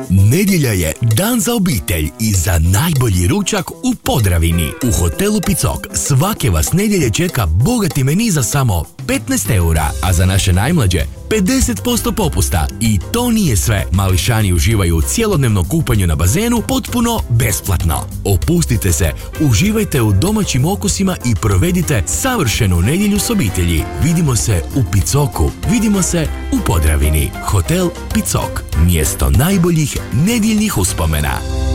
Nedjelja je dan za obitelj i za najbolji ručak u Podravini. U hotelu Picok svake vas nedjelje čeka bogati meni za samo 15 eura, a za naše najmlađe 50% popusta. I to nije sve. Mališani uživaju u cjelodnevnom kupanju na bazenu potpuno besplatno. Opustite se, uživajte u domaćim okusima i provedite savršenu nedjelju s obitelji. Vidimo se u Picoku, vidimo se u Podravini. Hotel Picok, mjesto najboljih nedjeljnih uspomena.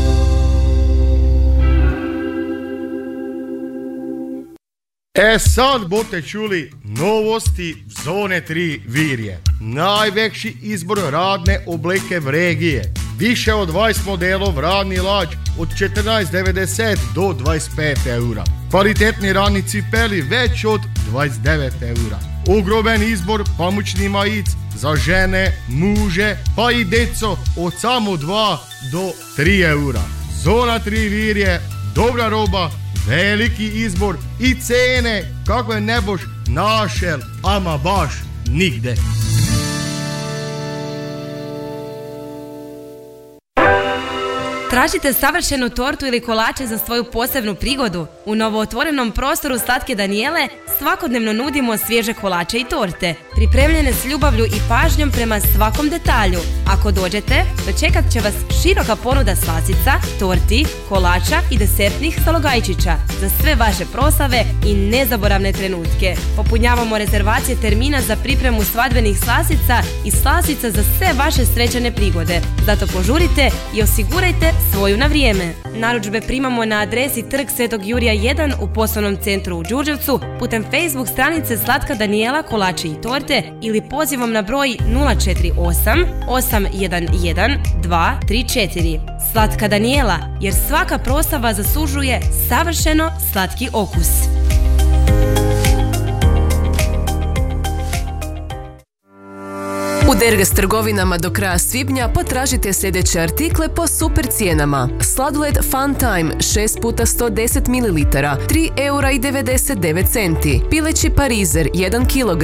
Sad bote čuli novosti Zone 3 Virje. Najveći izbor radne obleke v regije. Više od 20 modelov radni lađ od 14,90 do 25 eura. Kvalitetni radni cipeli već od 29 eura. Ogromen izbor pamučni majic za žene, muže pa i deco od samo 2 do 3 eura. Zona 3 Virje, dobra roba, veliki izbor i cene kakve ne boš našel, ama baš nigde. Tražite savršenu tortu ili kolače za svoju posebnu prigodu? U novootvorenom prostoru Slatke Danijele svakodnevno nudimo svježe kolače i torte, pripremljene s ljubavlju i pažnjom prema svakom detalju. Ako dođete, dočekat će vas široka ponuda slatica, torti, kolača i desertnih salogajčića za sve vaše proslave i nezaboravne trenutke. Popunjavamo rezervacije termina za pripremu svadbenih slasica i slasica za sve vaše srećane prigode. Zato požurite i osigurajte svoju na vrijeme. Narudžbe primamo na adresi Trg Svetog Jurija 1 u poslovnom centru u Đurđevcu, putem Facebook stranice Slatka Danijela kolači i torte ili pozivom na broj 048 811 234. Slatka Danijela, jer svaka proslava zaslužuje savršeno slatki okus. U Derges trgovinama do kraja svibnja potražite sljedeće artikle po super cijenama. Sladoled Fun Time 6 puta 110 ml, 3,99 €. Pileći parizer 1 kg,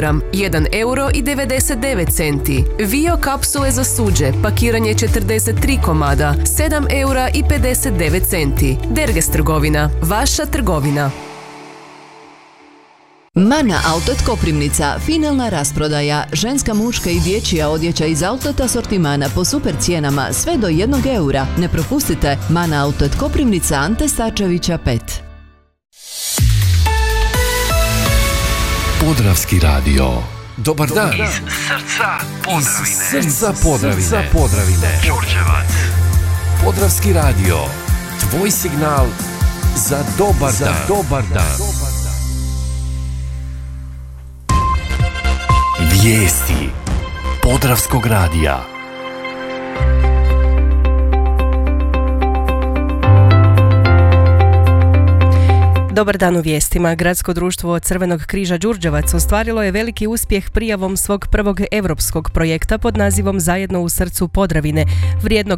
1,99 €. Vio kapsule za suđe, pakiranje 43 komada, 7,59 €. Derges trgovina, vaša trgovina. Mana Outlet Koprivnica, finalna rasprodaja, ženska, muška i dječja odjeća iz outlet asortimana po super cijenama, sve do 1 eura. Ne propustite, Mana Outlet Koprivnica, Ante Starčevića 5. Podravski radio. Dobar dan. Iz srca Podravine. Srca Podravine. Đurđevac. Podravski radio. Tvoj signal za dobar dan. Vijesti Podravskog radija. Dobar dan u vijestima. Gradsko društvo Crvenog križa Đurđevac ostvarilo je veliki uspjeh prijavom svog prvog europskog projekta pod nazivom Zajedno u srcu Podravine, vrijednog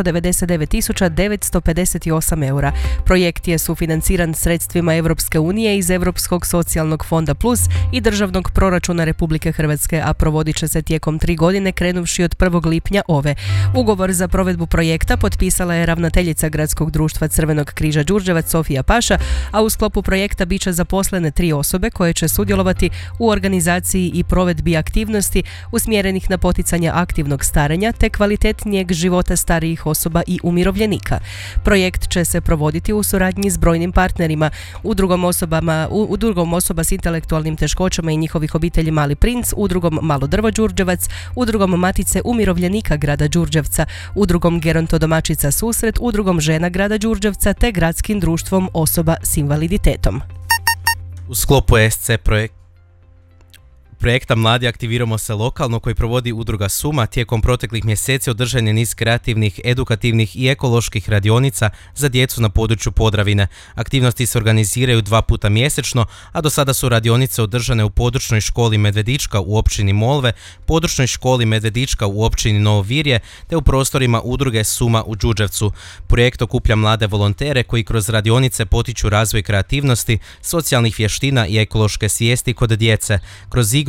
299.958 eura. Projekt je sufinanciran sredstvima Europske unije iz Europskog socijalnog fonda Plus i državnog proračuna Republike Hrvatske, a provodit će se tijekom 3 godine krenuvši od 1. lipnja ove. Ugovor za provedbu projekta potpisala je ravnateljica Gradskog društva Crvenog križa Đurđevac Sofija Paša, a u sklopu projekta bit će zaposlene 3 osobe koje će sudjelovati u organizaciji i provedbi aktivnosti usmjerenih na poticanje aktivnog starenja te kvalitetnijeg života starijih osoba i umirovljenika. Projekt će se provoditi u suradnji s brojnim partnerima, udrugom osoba s intelektualnim teškoćama i njihovih obitelji Mali princ, udrugom Malo drvo Đurđevac, udrugom Matice umirovljenika grada Đurđevca, udrugom Gerontodomaćica Susret, udrugom žena grada Đurđevca te gradskim društvom osoba s invaliditetom. U sklopu SC projekta Mladi aktiviramo se lokalno koji provodi udruga Suma, tijekom proteklih mjeseci održan je niz kreativnih, edukativnih i ekoloških radionica za djecu na području Podravine. Aktivnosti se organiziraju 2 puta mjesečno, a do sada su radionice održane u područnoj školi Medvedička u općini Molve, područnoj školi Medvedička u općini Novo Virje te u prostorima udruge Suma u Đurđevcu. Projekt okuplja mlade volontere koji kroz radionice potiču razvoj kreativnosti, socijalnih vještina i ekološke svijesti kod djece. Kroz igru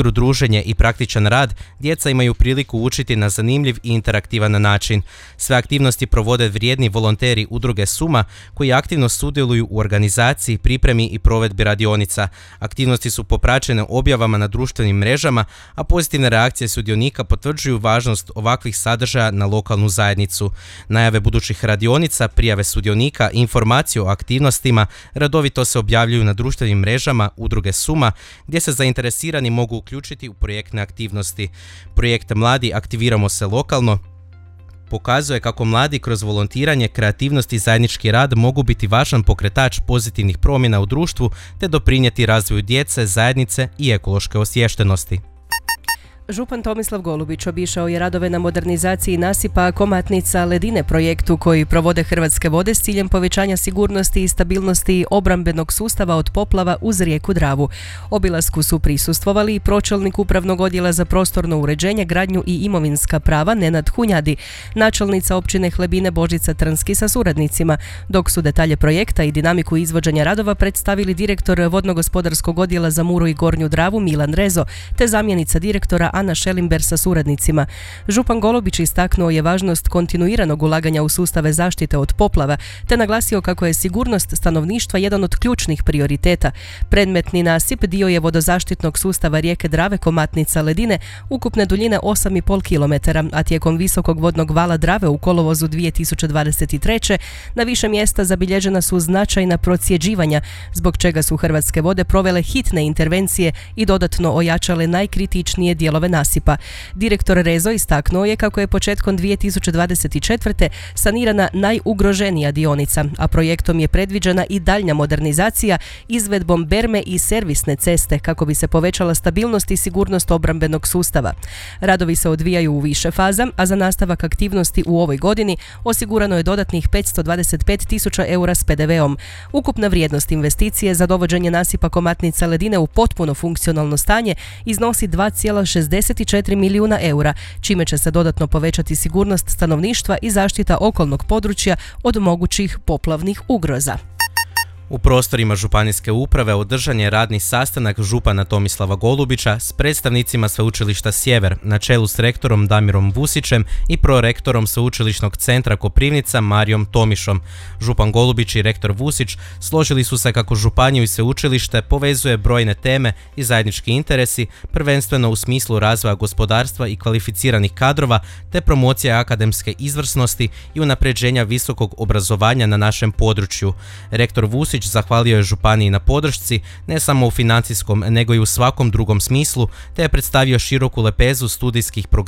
igru, druženje i praktičan rad, djeca imaju priliku učiti na zanimljiv i interaktivan način. Sve aktivnosti provode vrijedni volonteri udruge Suma koji aktivno sudjeluju u organizaciji, pripremi i provedbi radionica. Aktivnosti su popraćene objavama na društvenim mrežama, a pozitivne reakcije sudionika potvrđuju važnost ovakvih sadržaja na lokalnu zajednicu. Najave budućih radionica, prijave sudionika i informacije o aktivnostima redovito se objavljuju na društvenim mrežama udruge Suma, gdje se zainteresirani mogu uključiti u projektne aktivnosti. Projekt Mladi aktiviramo se lokalno pokazuje kako mladi kroz volontiranje, kreativnost i zajednički rad mogu biti važan pokretač pozitivnih promjena u društvu te doprinijeti razvoju djece, zajednice i ekološke osviještenosti. Župan Tomislav Golubić obišao je radove na modernizaciji nasipa Komatnica Ledine, projektu koji provode Hrvatske vode s ciljem povećanja sigurnosti i stabilnosti obrambenog sustava od poplava uz rijeku Dravu. Obilasku su prisustvovali i pročelnik Upravnog odjela za prostorno uređenje, gradnju i imovinska prava Nenad Hunjadi, načelnica općine Hlebine Božica Trnski sa suradnicima, dok su detalje projekta i dinamiku izvođenja radova predstavili direktor Vodno-gospodarskog odjela za Muru i Gornju Dravu Milan Rezo, te zamjenica direktora Ana Šelimber sa suradnicima. Župan Golubić istaknuo je važnost kontinuiranog ulaganja u sustave zaštite od poplava, te naglasio kako je sigurnost stanovništva jedan od ključnih prioriteta. Predmetni nasip dio je vodozaštitnog sustava rijeke Drave Komatnica Ledine, ukupne duljine 8,5 km, a tijekom visokog vodnog vala Drave u kolovozu 2023. na više mjesta zabilježena su značajna procjeđivanja, zbog čega su Hrvatske vode provele hitne intervencije i dodatno ojačale najkritičnije dijelove nasipa. Direktor Rezo istaknuo je kako je početkom 2024. sanirana najugroženija dionica, a projektom je predviđena i daljnja modernizacija izvedbom berme i servisne ceste kako bi se povećala stabilnost i sigurnost obrambenog sustava. Radovi se odvijaju u više faza, a za nastavak aktivnosti u ovoj godini osigurano je dodatnih 525.000 eura s PDV-om. Ukupna vrijednost investicije za dovođenje nasipa Komatnica Ledine u potpuno funkcionalno stanje iznosi 2,64 milijuna eura, čime će se dodatno povećati sigurnost stanovništva i zaštita okolnog područja od mogućih poplavnih ugroza. U prostorima županijske uprave održan je radni sastanak župana Tomislava Golubića s predstavnicima Sveučilišta Sjever na čelu s rektorom Damirom Vusićem i prorektorom Sveučilišnog centra Koprivnica Marijom Tomišom. Župan Golubić i rektor Vusić složili su se kako županiju i sveučilište povezuje brojne teme i zajednički interesi, prvenstveno u smislu razvoja gospodarstva i kvalificiranih kadrova te promocije akademske izvrsnosti i unapređenja visokog obrazovanja na našem području. Rektor Vusić zahvalio je županiji na podršci, ne samo u financijskom, nego i u svakom drugom smislu, te je predstavio široku lepezu studijskih programa